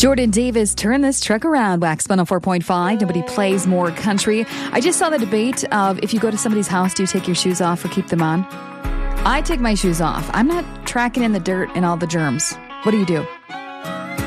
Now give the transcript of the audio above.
Jordan Davis, turn this truck around. Wax 104.5. Nobody plays more country. I just saw the debate of if you go to somebody's house, do you take your shoes off or keep them on? I take my shoes off. I'm not tracking in the dirt and all the germs. What do you do?